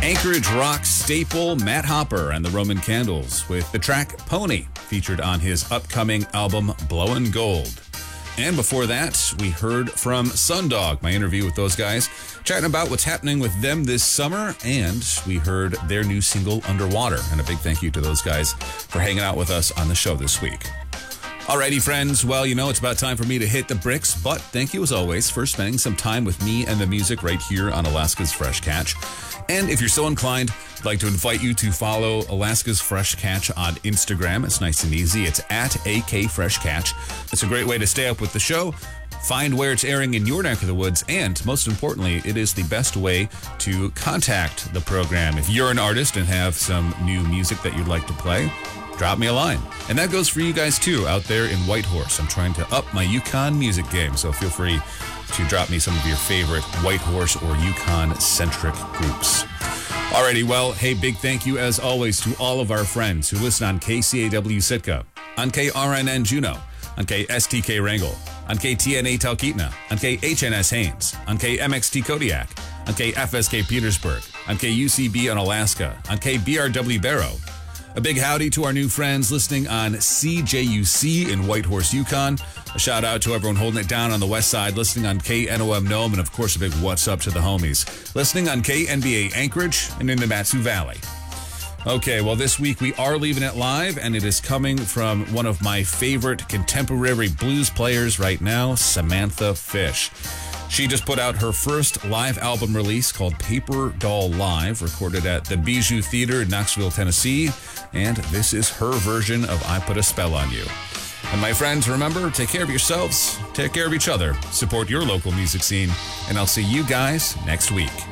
Anchorage rock staple Matt Hopper and the Roman Candles with the track Pony, featured on his upcoming album Blowin' Gold. And before that, we heard from Sundog, my interview with those guys, chatting about what's happening with them this summer, and we heard their new single, Underwater. And a big thank you to those guys for hanging out with us on the show this week. Alrighty, friends. Well, it's about time for me to hit the bricks, but thank you as always for spending some time with me and the music right here on Alaska's Fresh Catch. And if you're so inclined, I'd like to invite you to follow Alaska's Fresh Catch on Instagram. It's nice and easy. It's at AK Fresh Catch. It's a great way to stay up with the show, find where it's airing in your neck of the woods, and most importantly, it is the best way to contact the program. If you're an artist and have some new music that you'd like to play, drop me a line. And that goes for you guys too out there in Whitehorse. I'm trying to up my Yukon music game, so feel free to drop me some of your favorite Whitehorse or Yukon-centric groups. Alrighty, well, hey, big thank you as always to all of our friends who listen on KCAW Sitka, on KRNN Juneau, on KSTK Wrangell, on KTNA Talkeetna, on KHNS Haines, on KMXT Kodiak, on KFSK Petersburg, on KUCB on Alaska, on KBRW Barrow. A big howdy to our new friends listening on CJUC in Whitehorse, Yukon. A shout out to everyone holding it down on the west side, listening on KNOM Nome, and of course a big what's up to the homies listening on KNBA Anchorage and in the Mat-Su Valley. Okay, well, this week we are leaving it live, and it is coming from one of my favorite contemporary blues players right now, Samantha Fish. She just put out her first live album release called Paper Doll Live, recorded at the Bijou Theater in Knoxville, Tennessee. And this is her version of I Put a Spell on You. And my friends, remember, take care of yourselves, take care of each other, support your local music scene, and I'll see you guys next week.